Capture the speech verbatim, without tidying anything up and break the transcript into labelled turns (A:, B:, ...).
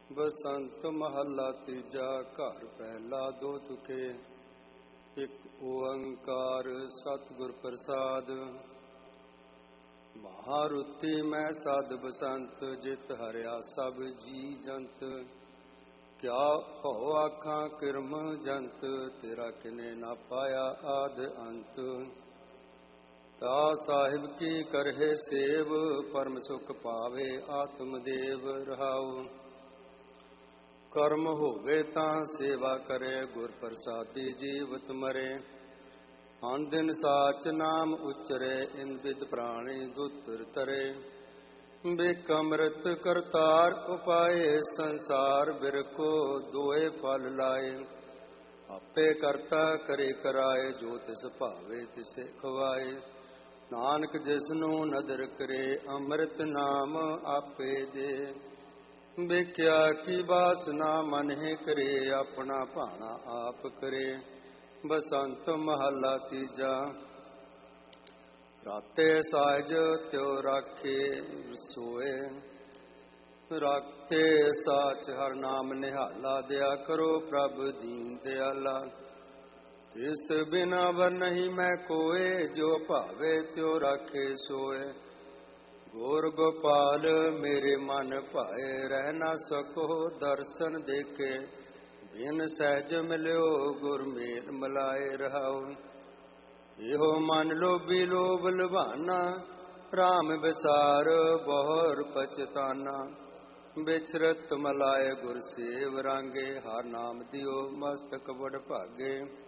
A: बसंत महला तीजा घर पहला दो तुके। एक ओंकार सतगुर प्रसाद। महारुति मैं साध बसंत जित हरिया सब जी जंत। क्या हो आखां किरम जंत तेरा किने ना पाया आद अंत। ता साहिब की करहे सेव परम सुख पावे आत्मदेव रहाओ। कर्म होवे तां सेवा करे गुर प्रसादी जीवत मरे। अन दिन साच नाम उच्चरे इन विद प्राणी दुतर तरे। बिक अमृत करतार उपाए संसार बिरको दोए फल लाए। आपे करता करे कराए जो तिस भावे तिसे खवाए। नानक जिसनु नदर करे अमृत नाम आपे दे। ਵੇਖਿਆ ਕੀ ਬਾਸਨਾ ਮਨ ਹੈ ਕਰੇ ਆਪਣਾ ਭਾਣਾ ਆਪ ਕਰੇ। ਬਸੰਤ ਮਹਲਾ ਤੀਜਾ। ਰਾਤੇ ਸਾਜ ਤਿਉ ਰਾਖੇ ਸੋਏ। ਰਾਤੇ ਸਾਚ ਹਰ ਨਾਮ ਨਿਹਾਲਾ ਦਿਆ ਕਰੋ ਪ੍ਰਭ ਦੀਨ ਦਿਆਲਾ। ਤਿਸ ਬਿਨਾ ਵਰ ਨਹੀਂ ਮੈਂ ਕੋਏ ਜੋ ਭਾਵੇ ਤਿਉ ਰਾਖੇ ਸੋਏ। ਗੁਰ ਗੋਪਾਲ ਮੇਰੇ ਮਨ ਭਾਏ ਰਹਿ ਨਾ ਸਕੋ ਦਰਸ਼ਨ ਦੇਖੇ। ਬਿਨ ਸਹਿਜ ਮਿਲਿਓ ਗੁਰ ਮੇਲ ਮਿਲਾਏ ਰਹਾਉ। ਇਹੋ ਮਨ ਲੋਭੀ ਲੋਭ ਲਵਾਨਾ ਰਾਮ ਵਿਸਾਰ ਬਹੁਰ ਪਛਤਾਨਾ। ਵਿਚਰਤ ਮਲਾਏ ਗੁਰ ਸੇਵ ਰਾਂਗੇ ਹਰ ਨਾਮ ਦਿਓ ਮਸਤਕ ਵਡ ਭਾਗੇ।